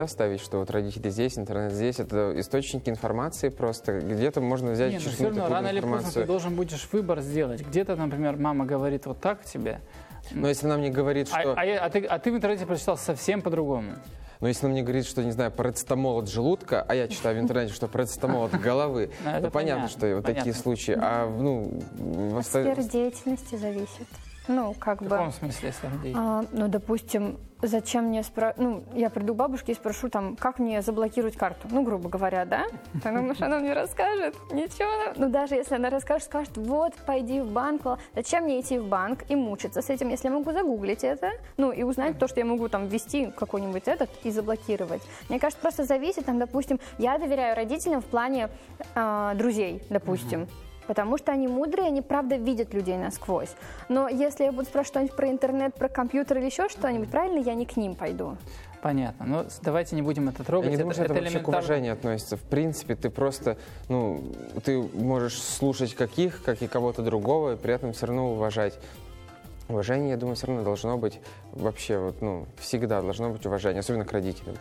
ставить, что вот родители здесь, интернет здесь, это источники информации просто, где-то можно взять Нет, но все равно рано или поздно ты должен будешь выбор сделать. Где-то, например, мама говорит вот так тебе. Но если она мне говорит, что... А ты в интернете прочитал совсем по-другому. Но если она мне говорит, что, не знаю, парацетамол от желудка, а я читаю в интернете, что парацетамол от головы, то понятно, что вот такие случаи. А, от сферы деятельности зависит. Ну, как бы... В каком смысле сферы деятельности? Ну, допустим, зачем мне я приду к бабушке и спрошу, там, как мне заблокировать карту? Ну, грубо говоря, да? Ты думаешь, она мне расскажет? Ничего. Ну, даже если она расскажет, скажет, вот, пойди в банк. Зачем мне идти в банк и мучиться с этим, если я могу загуглить это, ну, и узнать то, что я могу там ввести какой-нибудь этот и заблокировать. Мне кажется, просто зависит, там, допустим, я доверяю родителям в плане друзей, допустим. Потому что они мудрые, они правда видят людей насквозь. Но если я буду спрашивать что-нибудь про интернет, про компьютер или еще что-нибудь, правильно, я не к ним пойду. Понятно. Но давайте не будем это трогать. Я не думаю, что это вообще к уважению относится. В принципе, ты просто, ты можешь слушать как и кого-то другого, и при этом все равно уважать. Уважение, я думаю, все равно должно быть вообще, всегда должно быть уважение, особенно к родителям.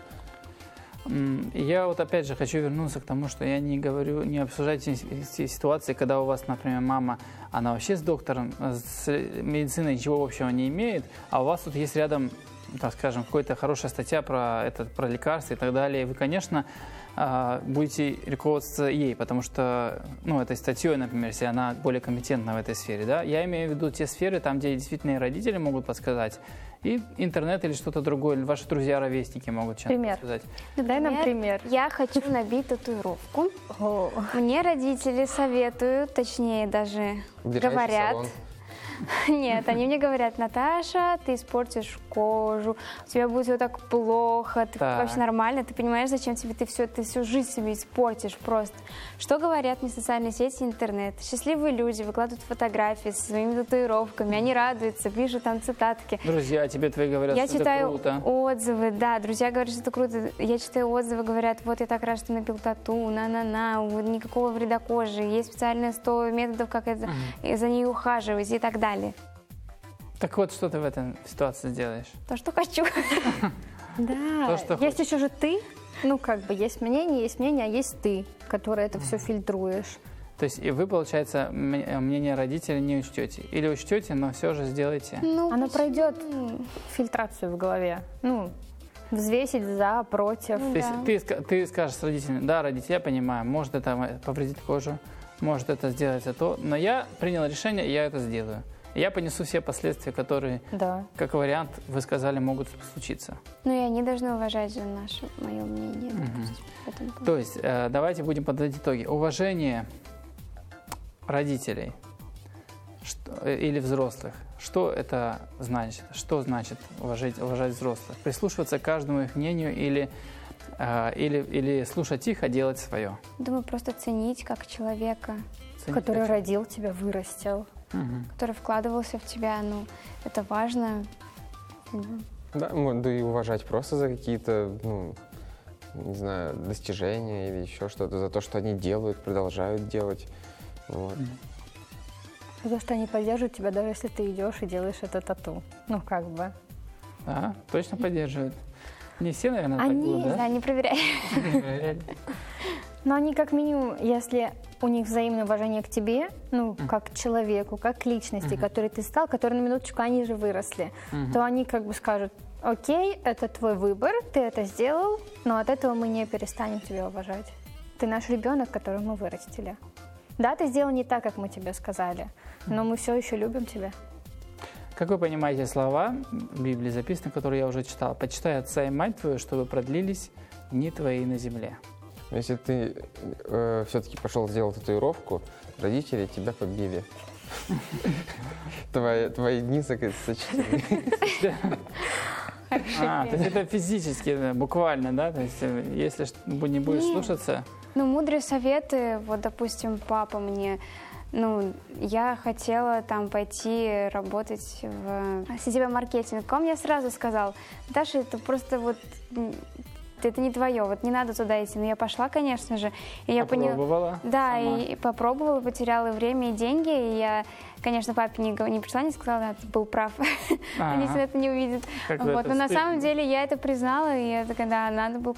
Я вот опять же хочу вернуться к тому, что я не говорю, не обсуждайте ситуации, когда у вас, например, мама, она вообще с доктором, с медициной ничего общего не имеет, а у вас тут есть рядом, так скажем, какая-то хорошая статья про лекарства и так далее. Вы, конечно, будете руководствоваться ей, потому что, этой статьей, например, если она более компетентна в этой сфере, да, я имею в виду те сферы, там, где действительно и родители могут подсказать, и интернет или что-то другое, или ваши друзья-ровесники могут чем-то подсказать. Дай нам пример. Я хочу набить татуировку. Мне родители советуют, точнее даже говорят. Нет, они мне говорят, Наташа, ты испортишь кожу, у тебя будет все так плохо, ты вообще нормально, ты понимаешь, зачем тебе ты всю жизнь себе испортишь просто. Что говорят мне социальные сети, интернет? Счастливые люди выкладывают фотографии со своими татуировками, они радуются, пишут там цитатки. Друзья тебе твои говорят, что это круто. Я читаю отзывы, да, друзья говорят, что это круто. Я читаю отзывы, говорят, вот я так рад, что набил тату, никакого вреда коже, есть специальные 100 методов, как за ней ухаживать и так далее. Так вот, что ты в этой ситуации сделаешь? То, что хочу. Да, есть еще же ты. Есть мнение, а есть ты, который это все фильтруешь. То есть и вы, получается, мнение родителей не учтете? Или учтете, но все же сделаете? Оно пройдет фильтрацию в голове. Взвесить за, против. То есть ты скажешь с родителями, да, родители, я понимаю, может это повредить кожу, может это сделать то, но я принял решение, я это сделаю. Я понесу все последствия, которые, как вариант, вы сказали, могут случиться. И они должны уважать же мое мнение. То есть, давайте будем подводить итоги. Уважение родителей или взрослых. Что это значит? Что значит уважать взрослых? Прислушиваться к каждому их мнению или слушать их, а делать свое? Думаю, просто ценить как человека. Который родил тебя, вырастил. Который вкладывался в тебя, это важно. Да, и уважать просто за какие-то, не знаю, достижения или еще что-то, за то, что они делают, продолжают делать. Вот. За то, что они поддерживают тебя, даже если ты идешь и делаешь это тату. Да, точно поддерживают. Не все, наверное, так будут, да? Да, не проверяли. Но они как минимум, если у них взаимное уважение к тебе, как к человеку, как к личности, который ты стал, который на минуточку, они же выросли, то они скажут, окей, это твой выбор, ты это сделал, но от этого мы не перестанем тебя уважать. Ты наш ребенок, которого мы вырастили. Да, ты сделал не так, как мы тебе сказали, но мы все еще любим тебя. Как вы понимаете слова в Библии записаны, которые я уже читал? «Почитай отца и мать твою, чтобы продлились дни твои на земле». Если ты все-таки пошел сделал татуировку, родители тебя побили. Твои дни сочтены. То есть это физически, буквально, да? То есть если не будешь слушаться... Мудрые советы, вот, допустим, папа мне... я хотела там пойти работать в сетевой маркетинг. Он мне сразу сказал, Даша, это просто это не твое, не надо туда идти. Но я пошла, конечно же. И я попробовала? Да, и попробовала, потеряла время и деньги. И я, конечно, папе не пришла, не сказала, да, ты был прав. Если это не увидит. Но на самом деле я это признала, и я такая, да, надо было